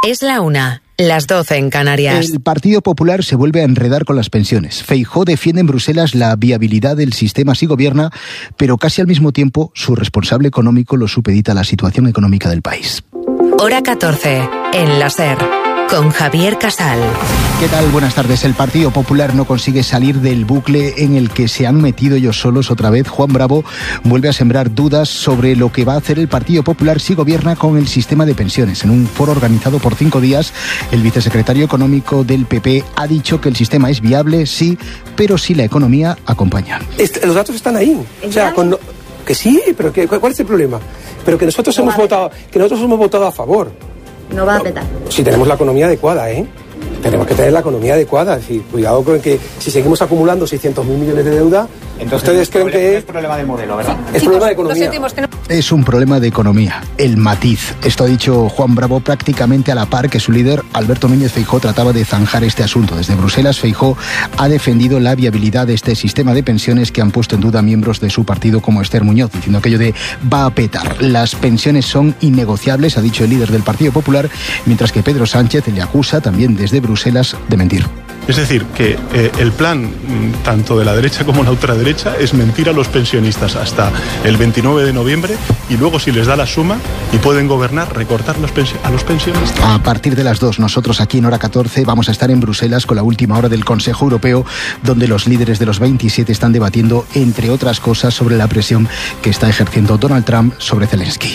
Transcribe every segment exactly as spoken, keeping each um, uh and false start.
Es la una, las doce en Canarias. El Partido Popular se vuelve a enredar con las pensiones. Feijóo defiende en Bruselas la viabilidad del sistema si gobierna, pero casi al mismo tiempo su responsable económico lo supedita a la situación económica del país. Hora catorce, en la SER, con Javier Casal. ¿Qué tal? Buenas tardes. El Partido Popular no consigue salir del bucle en el que se han metido ellos solos otra vez. Juan Bravo vuelve a sembrar dudas sobre lo que va a hacer el Partido Popular si gobierna con el sistema de pensiones. En un foro organizado por cinco días, el vicesecretario económico del P P ha dicho que el sistema es viable, sí, pero si la economía acompaña. Este, los datos están ahí. O sea, con, que sí, pero que, ¿cuál es el problema? Pero que nosotros hemos votado, que nosotros hemos votado a favor. No va a petar. Si tenemos la economía adecuada, ¿eh? Tenemos que tener la economía adecuada. Es decir, cuidado con que si seguimos acumulando seiscientos mil millones de deuda, entonces ustedes creen que es problema de modelo, ¿verdad? Es problema de economía. Es un problema de economía, el matiz. Esto ha dicho Juan Bravo prácticamente a la par que su líder, Alberto Núñez Feijóo, trataba de zanjar este asunto. Desde Bruselas, Feijóo ha defendido la viabilidad de este sistema de pensiones que han puesto en duda miembros de su partido como Esther Muñoz, diciendo aquello de va a petar. Las pensiones son innegociables, ha dicho el líder del Partido Popular, mientras que Pedro Sánchez le acusa también desde Bruselas de mentir. Es decir, que eh, el plan tanto de la derecha como la ultraderecha es mentir a los pensionistas hasta el veintinueve de noviembre y luego, si les da la suma y pueden gobernar, recortar los pensi- a los pensionistas. A partir de las dos, nosotros aquí en Hora catorce vamos a estar en Bruselas con la última hora del Consejo Europeo, donde los líderes de los veintisiete están debatiendo, entre otras cosas, sobre la presión que está ejerciendo Donald Trump sobre Zelensky.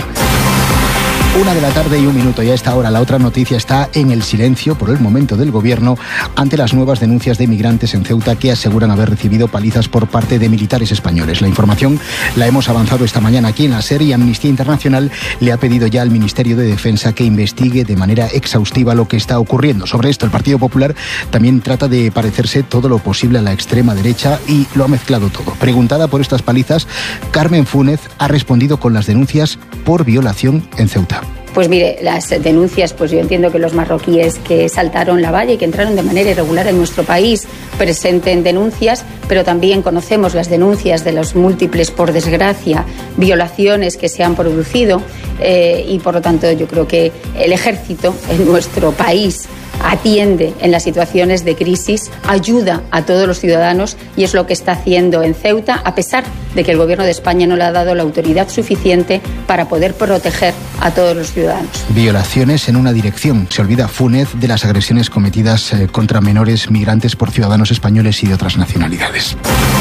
Una de la tarde y un minuto, y a esta hora la otra noticia está en el silencio por el momento del gobierno ante las nuevas denuncias de migrantes en Ceuta que aseguran haber recibido palizas por parte de militares españoles. La información la hemos avanzado esta mañana aquí en la SER y Amnistía Internacional le ha pedido ya al Ministerio de Defensa que investigue de manera exhaustiva lo que está ocurriendo. Sobre esto, el Partido Popular también trata de parecerse todo lo posible a la extrema derecha y lo ha mezclado todo. Preguntada por estas palizas, Carmen Fúnez ha respondido con las denuncias por violación en Ceuta. Pues mire, las denuncias, pues yo entiendo que los marroquíes que saltaron la valla y que entraron de manera irregular en nuestro país presenten denuncias, pero también conocemos las denuncias de los múltiples, por desgracia, violaciones que se han producido eh, y por lo tanto yo creo que el ejército en nuestro país atiende en las situaciones de crisis, ayuda a todos los ciudadanos y es lo que está haciendo en Ceuta, a pesar de que el Gobierno de España no le ha dado la autoridad suficiente para poder proteger a todos los ciudadanos. Violaciones en una dirección. Se olvida Fúnez de las agresiones cometidas eh, contra menores migrantes por ciudadanos españoles y de otras nacionalidades.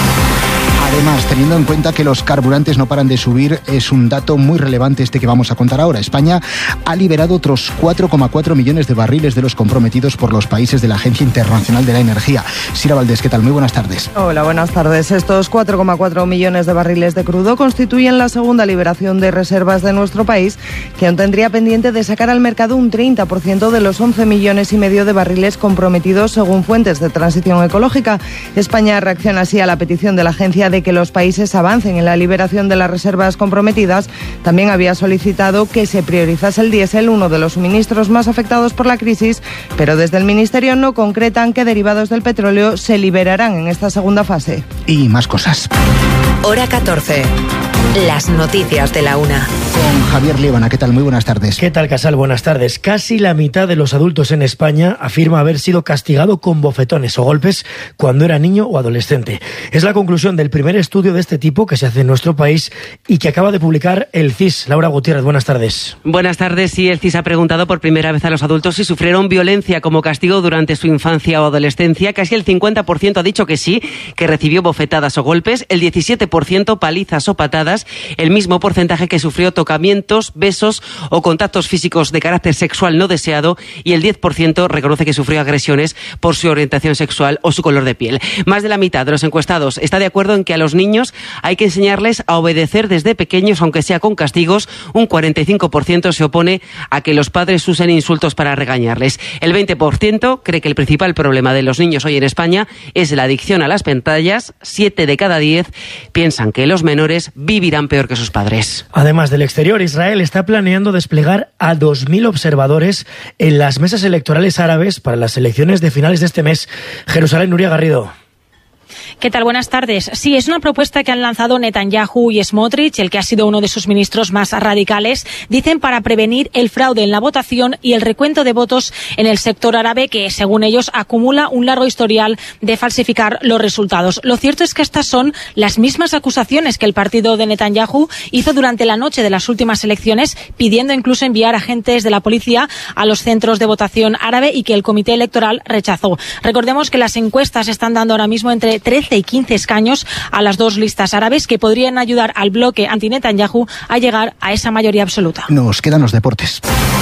Además, teniendo en cuenta que los carburantes no paran de subir, es un dato muy relevante este que vamos a contar ahora. España ha liberado otros cuatro coma cuatro millones de barriles de los comprometidos por los países de la Agencia Internacional de la Energía. Sira Valdés, ¿qué tal? Muy buenas tardes. Hola, buenas tardes. Estos cuatro coma cuatro millones de barriles de crudo constituyen la segunda liberación de reservas de nuestro país, que aún tendría pendiente de sacar al mercado un treinta por ciento de los once millones y medio de barriles comprometidos según fuentes de transición ecológica. España reacciona así a la petición de la agencia de que los países avancen en la liberación de las reservas comprometidas. También había solicitado que se priorizase el diésel, uno de los suministros más afectados por la crisis, pero desde el Ministerio no concretan qué derivados del petróleo se liberarán en esta segunda fase. Y más cosas. Hora catorce. Las noticias de la una. Con Javier Líbana, ¿qué tal? Muy buenas tardes. ¿Qué tal, Casal? Buenas tardes. Casi la mitad de los adultos en España afirma haber sido castigado con bofetones o golpes cuando era niño o adolescente. Es la conclusión del primer estudio de este tipo que se hace en nuestro país y que acaba de publicar el C I S. Laura Gutiérrez, buenas tardes. Buenas tardes. Sí, el C I S ha preguntado por primera vez a los adultos si sufrieron violencia como castigo durante su infancia o adolescencia. Casi el cincuenta por ciento ha dicho que sí, que recibió bofetadas o golpes, el diecisiete por ciento palizas o patadas, el mismo porcentaje que sufrió tocamientos, besos o contactos físicos de carácter sexual no deseado, y el diez por ciento reconoce que sufrió agresiones por su orientación sexual o su color de piel. Más de la mitad de los encuestados está de acuerdo en que a los niños hay que enseñarles a obedecer desde pequeños, aunque sea con castigos. Un cuarenta y cinco por ciento se opone a que los padres usen insultos para regañarles. El veinte por ciento cree que el principal problema de los niños hoy en España es la adicción a las pantallas. Siete de cada diez piensan que los menores vivirán peor que sus padres. Además del exterior, Israel está planeando desplegar a dos mil observadores en las mesas electorales árabes para las elecciones de finales de este mes. Jerusalén, Nuria Garrido. ¿Qué tal? Buenas tardes. Sí, es una propuesta que han lanzado Netanyahu y Smotrich, el que ha sido uno de sus ministros más radicales, dicen para prevenir el fraude en la votación y el recuento de votos en el sector árabe, que según ellos acumula un largo historial de falsificar los resultados. Lo cierto es que estas son las mismas acusaciones que el partido de Netanyahu hizo durante la noche de las últimas elecciones, pidiendo incluso enviar agentes de la policía a los centros de votación árabe y que el comité electoral rechazó. Recordemos que las encuestas están dando ahora mismo entre trece y quince escaños a las dos listas árabes que podrían ayudar al bloque anti-Netanyahu a llegar a esa mayoría absoluta. Nos quedan los deportes.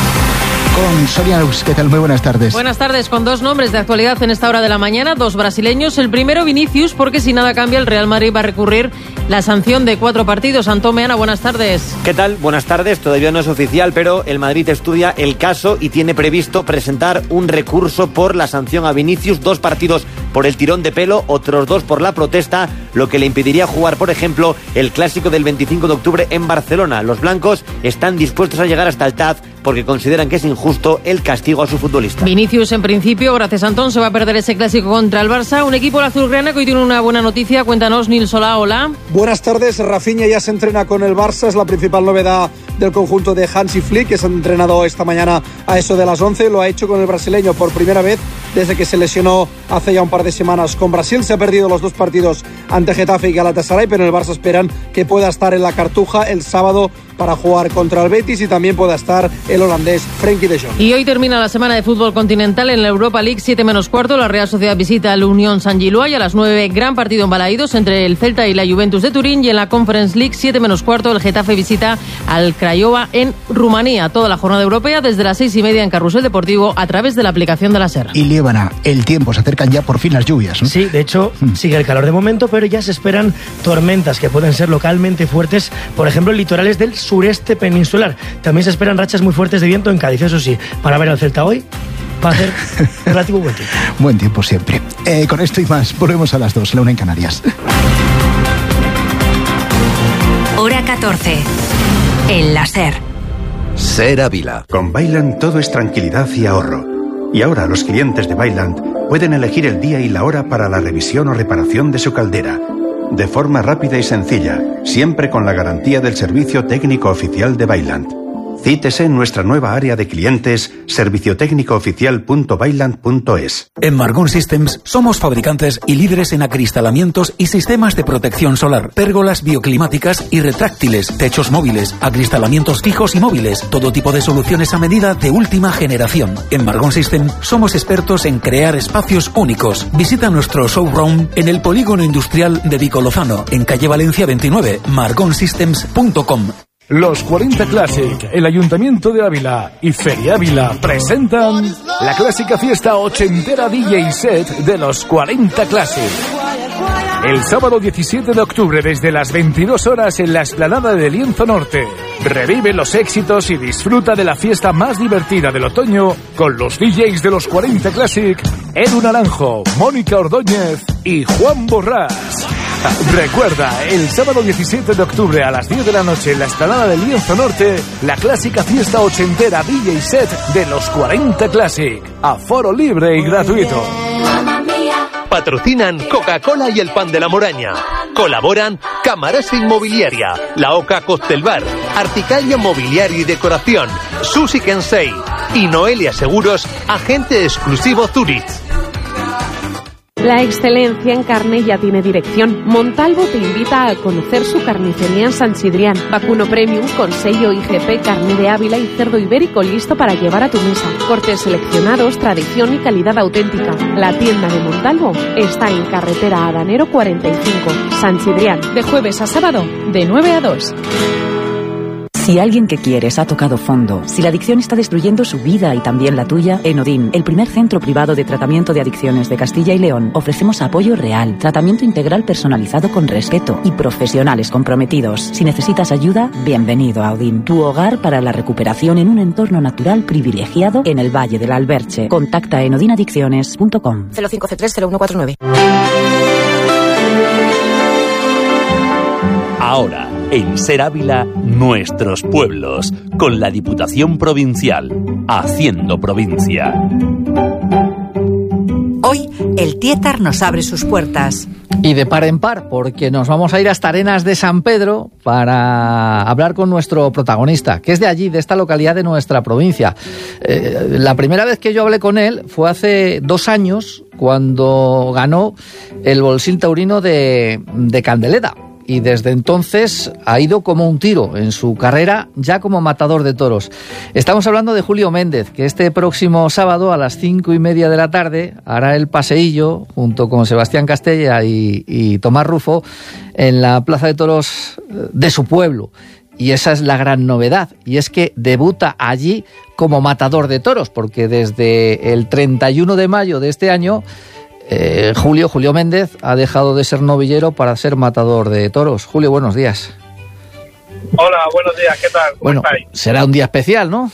Con Sonia Aus, ¿qué tal? Muy buenas tardes. Buenas tardes, con dos nombres de actualidad en esta hora de la mañana, dos brasileños. El primero, Vinicius, porque si nada cambia, el Real Madrid va a recurrir la sanción de cuatro partidos. Antón Meana, buenas tardes. ¿Qué tal? Buenas tardes. Todavía no es oficial, pero el Madrid estudia el caso y tiene previsto presentar un recurso por la sanción a Vinicius. Dos partidos por el tirón de pelo, otros dos por la protesta, lo que le impediría jugar, por ejemplo, el clásico del veinticinco de octubre en Barcelona. Los blancos están dispuestos a llegar hasta el T A Z porque consideran que es injusto el castigo a su futbolista. Vinicius, en principio, gracias Antón, se va a perder ese clásico contra el Barça. Un equipo azulgrana que hoy tiene una buena noticia. Cuéntanos, Nils Solá, hola. Buenas tardes. Rafinha ya se entrena con el Barça, es la principal novedad del conjunto de Hansi Flick, que se ha entrenado esta mañana a eso de las once. Lo ha hecho con el brasileño por primera vez desde que se lesionó hace ya un par de semanas con Brasil. Se ha perdido los dos partidos ante Getafe y Galatasaray, pero en el Barça esperan que pueda estar en la Cartuja el sábado para jugar contra el Betis y también pueda estar el holandés Frenkie de Jong. Y hoy termina la semana de fútbol continental en la Europa League, siete menos cuarto. La Real Sociedad visita al Unión San Gilois, a las nueve gran partido en Balaídos entre el Celta y la Juventus de Turín, y en la Conference League, siete menos cuarto, el Getafe visita al Craiova en Rumanía. Toda la jornada europea desde las seis y media en Carrusel Deportivo a través de la aplicación de la SER. Y Líbana, el tiempo, se acercan ya por fin las lluvias, ¿no? Sí, de hecho, mm. sigue el calor de momento, pero ya se esperan tormentas que pueden ser localmente fuertes, por ejemplo, en litorales del sureste peninsular. También se esperan rachas muy fuertes de viento en Cádiz, eso sí, para ver al Celta hoy va a hacer relativo buen tiempo. Buen tiempo siempre. Eh, con esto y más, volvemos a las dos, la una en Canarias. Hora catorce, en la SER. SER Ávila. Con Bailand todo es tranquilidad y ahorro. Y ahora los clientes de Bailand pueden elegir el día y la hora para la revisión o reparación de su caldera, de forma rápida y sencilla, siempre con la garantía del servicio técnico oficial de Bailand. Cítese en nuestra nueva área de clientes, servicio técnico oficial punto bailand punto es. En Margón Systems somos fabricantes y líderes en acristalamientos y sistemas de protección solar, pérgolas bioclimáticas y retráctiles, techos móviles, acristalamientos fijos y móviles, todo tipo de soluciones a medida de última generación. En Margón Systems somos expertos en crear espacios únicos. Visita nuestro showroom en el Polígono Industrial de Vico Lozano, en calle Valencia veintinueve, margon systems punto com. Los cuarenta Classic, el Ayuntamiento de Ávila y Feria Ávila presentan la clásica fiesta ochentera D J set de los cuarenta Classic. El sábado diecisiete de octubre desde las veintidós horas en la explanada de Lienzo Norte. Revive los éxitos y disfruta de la fiesta más divertida del otoño con los D Js de los cuarenta Classic, Edu Naranjo, Mónica Ordóñez y Juan Borrás. Recuerda, el sábado diecisiete de octubre a las diez de la noche en la explanada de Lienzo Norte, la clásica fiesta ochentera D J set de los cuarenta Classic. Aforo libre y gratuito. Patrocinan Coca-Cola y el Pan de la Moraña. Colaboran Camarasa Inmobiliaria, La Oca Costel Bar, Articalia Mobiliario y Decoración, Susi Kensei y Noelia Seguros, agente exclusivo Zurich. La excelencia en carne ya tiene dirección. Montalvo te invita a conocer su carnicería en San Sidrián. Vacuno Premium con sello I G P, carne de Ávila y cerdo ibérico listo para llevar a tu mesa. Cortes seleccionados, tradición y calidad auténtica. La tienda de Montalvo está en carretera Adanero cuarenta y cinco, San Sidrián, de jueves a sábado, de nueve a dos. Si alguien que quieres ha tocado fondo, si la adicción está destruyendo su vida y también la tuya, en Odin, el primer centro privado de tratamiento de adicciones de Castilla y León, ofrecemos apoyo real, tratamiento integral personalizado con respeto y profesionales comprometidos. Si necesitas ayuda, bienvenido a Odin, tu hogar para la recuperación en un entorno natural privilegiado en el Valle del Alberche. Contacta en odin adicciones punto com. cero cinco C tres cero uno cuatro nueve. Ahora, en SER Ávila, nuestros pueblos, con la Diputación Provincial, haciendo provincia. Hoy, el Tietar nos abre sus puertas. Y de par en par, porque nos vamos a ir hasta Arenas de San Pedro para hablar con nuestro protagonista, que es de allí, de esta localidad de nuestra provincia. Eh, la primera vez que yo hablé con él fue hace dos años, cuando ganó el Bolsín Taurino de, de Candeleda. Y desde entonces ha ido como un tiro en su carrera ya como matador de toros. Estamos hablando de Julio Méndez, que este próximo sábado a las cinco y media de la tarde hará el paseillo junto con Sebastián Castella y, y Tomás Rufo en la Plaza de Toros de su pueblo. Y esa es la gran novedad, y es que debuta allí como matador de toros, porque desde el treinta y uno de mayo de este año Eh, Julio, Julio Méndez ha dejado de ser novillero para ser matador de toros. Julio, buenos días. Hola, buenos días, ¿qué tal? ¿Cómo bueno, estáis? Será un día especial, ¿no?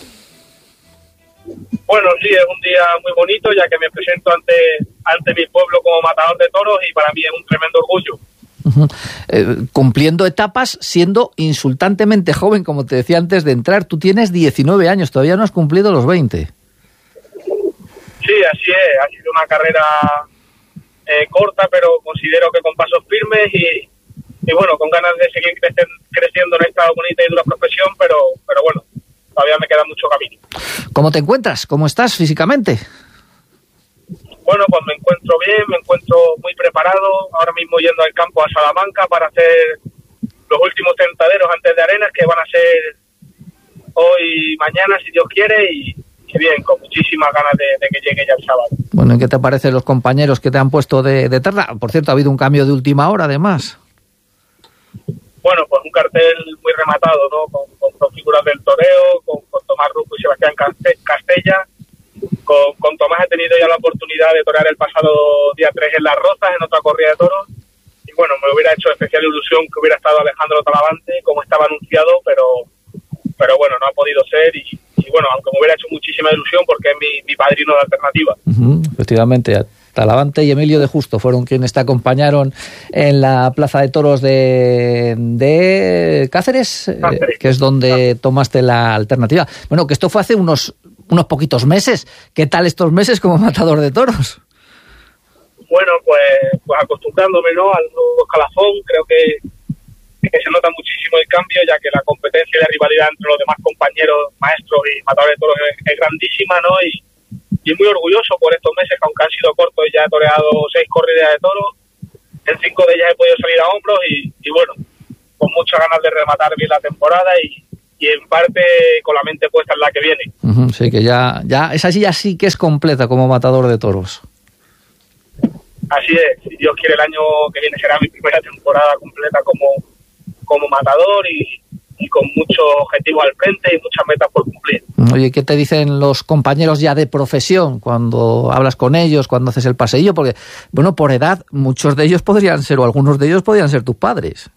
Bueno, sí, es un día muy bonito, ya que me presento ante, ante mi pueblo como matador de toros y para mí es un tremendo orgullo. Uh-huh. Eh, cumpliendo etapas, siendo insultantemente joven, como te decía antes de entrar. Tú tienes diecinueve años, todavía no has cumplido los veinte. Sí, así es, ha sido una carrera Eh, corta, pero considero que con pasos firmes y, y bueno, con ganas de seguir crecen, creciendo en esta bonita y dura profesión, pero, pero bueno, todavía me queda mucho camino. ¿Cómo te encuentras? ¿Cómo estás físicamente? Bueno, pues me encuentro bien, me encuentro muy preparado, ahora mismo yendo al campo a Salamanca para hacer los últimos tentaderos antes de Arenas, que van a ser hoy y mañana, si Dios quiere, y y bien, con muchísimas ganas de, de que llegue ya el sábado. Bueno, ¿y qué te parecen los compañeros que te han puesto de, de terna? Por cierto, ha habido un cambio de última hora, además. Bueno, pues un cartel muy rematado, ¿no? Con, con dos figuras del toreo, con, con Tomás Rufo y Sebastián Castella. Con, con Tomás he tenido ya la oportunidad de torear el pasado día tres en Las Rozas, en otra corrida de toros. Y bueno, me hubiera hecho especial ilusión que hubiera estado Alejandro Talavante, como estaba anunciado, pero, pero bueno, no ha podido ser y Y bueno, aunque me hubiera hecho muchísima ilusión porque es mi, mi padrino de alternativa. Uh-huh, efectivamente, Talavante y Emilio de Justo fueron quienes te acompañaron en la Plaza de Toros de, de Cáceres, Cáceres. Eh, que es donde Cáceres. tomaste la alternativa. Bueno, que esto fue hace unos, unos poquitos meses. ¿Qué tal estos meses como matador de toros? Bueno, pues, pues acostumbrándome, ¿no?, al nuevo escalafón. Creo que que se nota muchísimo el cambio, ya que la competencia y la rivalidad entre los demás compañeros, maestros y matadores de toros es, es grandísima, ¿no? Y, y muy orgulloso por estos meses, que aunque han sido cortos, ya he toreado seis corridas de toros, en cinco de ellas he podido salir a hombros y, y bueno, con muchas ganas de rematar bien la temporada y, y en parte con la mente puesta en la que viene. Uh-huh, sí, que ya, ya esa sí ya sí que es completa como matador de toros. Así es, si Dios quiere el año que viene será mi primera temporada completa como como matador y, y con muchos objetivos al frente y muchas metas por cumplir. Oye, ¿qué te dicen los compañeros ya de profesión cuando hablas con ellos, cuando haces el paseillo? Porque, bueno, por edad, muchos de ellos podrían ser, o algunos de ellos podrían ser tus padres.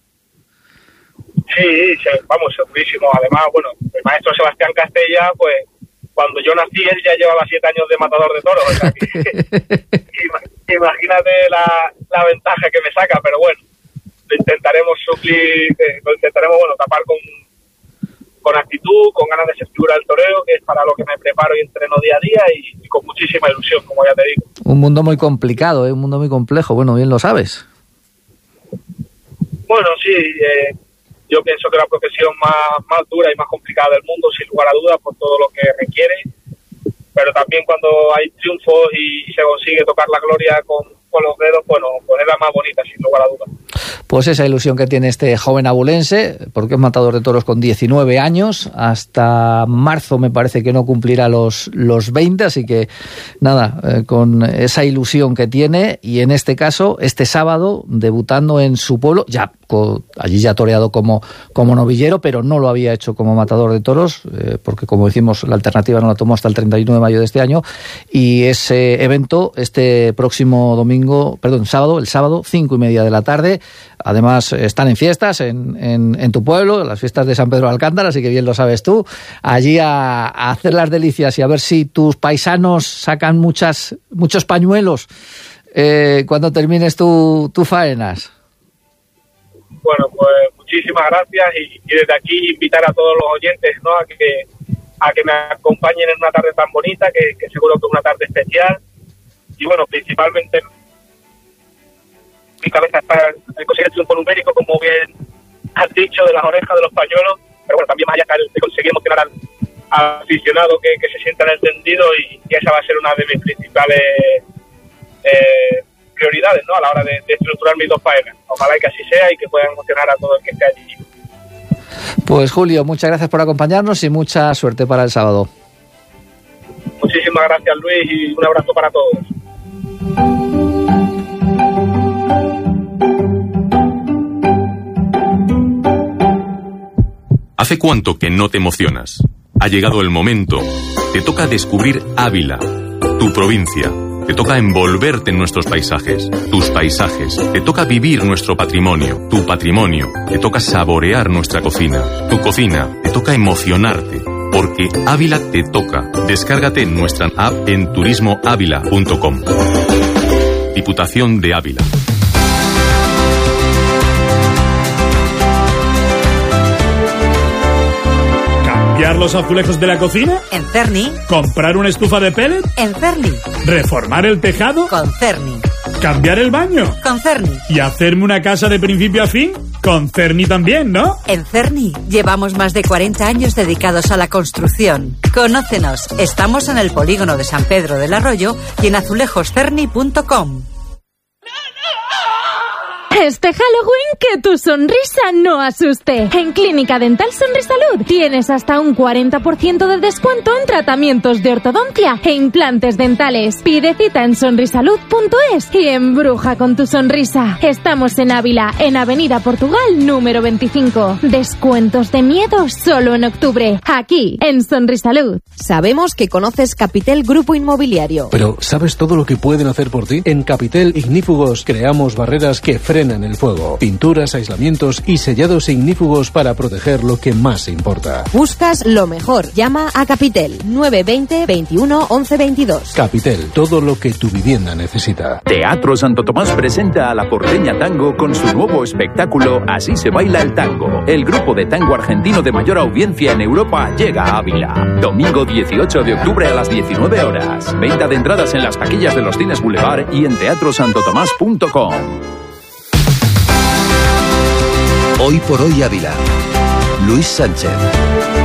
Sí, sí, vamos, segurísimo. Además, bueno, el maestro Sebastián Castella, pues, cuando yo nací, él ya llevaba siete años de matador de toros. O sea, que, imagínate la, la ventaja que me saca, pero bueno, intentaremos suplir, eh, lo intentaremos, bueno, tapar con, con actitud, con ganas de ser figura del toreo, que es para lo que me preparo y entreno día a día y, y con muchísima ilusión, como ya te digo. Un mundo muy complicado, ¿eh? Un mundo muy complejo, bueno, bien lo sabes. Bueno, sí, eh, yo pienso que la profesión más, más dura y más complicada del mundo, sin lugar a dudas, por todo lo que requiere, pero también cuando hay triunfos y se consigue tocar la gloria con, con los dedos, bueno, pues es la más bonita, sin lugar a dudas. Pues esa ilusión que tiene este joven abulense, porque es matador de toros con diecinueve años, hasta marzo me parece que no cumplirá los, los veinte, así que nada, eh, con esa ilusión que tiene, y en este caso, este sábado, debutando en su pueblo, ya con, allí ya toreado como, como novillero, pero no lo había hecho como matador de toros, eh, porque como decimos, la alternativa no la tomó hasta el treinta y uno de mayo de este año, y ese evento, este próximo domingo, perdón, sábado, el sábado, cinco y media de la tarde. Además, están en fiestas en, en, en tu pueblo, las fiestas de San Pedro de Alcántara, así que bien lo sabes tú. Allí a, a hacer las delicias y a ver si tus paisanos sacan muchas muchos pañuelos eh, cuando termines tu, tu faenas. Bueno, pues muchísimas gracias y, y desde aquí invitar a todos los oyentes, ¿no?, a que a que me acompañen en una tarde tan bonita, que, que seguro que es una tarde especial. Y bueno, principalmente... mi cabeza está en conseguir el triunfo numérico, como bien has dicho, de las orejas de los pañuelos, pero bueno, también más allá de conseguir emocionar al, al aficionado que, que se sientan entendidos, y, y esa va a ser una de mis principales eh, prioridades, ¿no?, a la hora de, de estructurar mis dos faenas. Ojalá que así sea y que puedan emocionar a todo el que esté allí. Pues Julio, muchas gracias por acompañarnos y mucha suerte para el sábado. Muchísimas gracias, Luis, y un abrazo para todos. ¿Hace cuánto que no te emocionas? Ha llegado el momento. Te toca descubrir Ávila, tu provincia. Te toca envolverte en nuestros paisajes, tus paisajes. Te toca vivir nuestro patrimonio, tu patrimonio. Te toca saborear nuestra cocina, tu cocina. Te toca emocionarte, porque Ávila te toca. Descárgate nuestra app en turismo ávila punto com. Diputación de Ávila. ¿Cambiar los azulejos de la cocina? En Cerni. ¿Comprar una estufa de pellet? En Cerni. ¿Reformar el tejado? Con Cerni. ¿Cambiar el baño? Con Cerni. ¿Y hacerme una casa de principio a fin? Con Cerni también, ¿no? En Cerni llevamos más de cuarenta años dedicados a la construcción. Conócenos. Estamos en el polígono de San Pedro del Arroyo y en azulejos cerni punto com. Este Halloween que tu sonrisa no asuste. En Clínica Dental Sonrisalud tienes hasta un cuarenta por ciento de descuento en tratamientos de ortodoncia e implantes dentales. Pide cita en sonrisalud punto es y embruja con tu sonrisa. Estamos en Ávila, en Avenida Portugal número veinticinco. Descuentos de miedo solo en octubre. Aquí, en Sonrisalud. Sabemos que conoces Capitel Grupo Inmobiliario. Pero ¿sabes todo lo que pueden hacer por ti? En Capitel Ignífugos creamos barreras que frenan en el fuego, pinturas, aislamientos y sellados ignífugos para proteger lo que más importa. Buscas lo mejor. Llama a Capitel nueve veinte veintiuno once veintidós. Capitel, todo lo que tu vivienda necesita. Teatro Santo Tomás presenta a La Porteña Tango con su nuevo espectáculo Así se baila el tango. El grupo de tango argentino de mayor audiencia en Europa llega a Ávila. Domingo dieciocho de octubre a las diecinueve horas. Venta de entradas en las taquillas de los cines Boulevard y en teatro santo tomás punto com. Hoy por hoy Ávila. Luis Sánchez.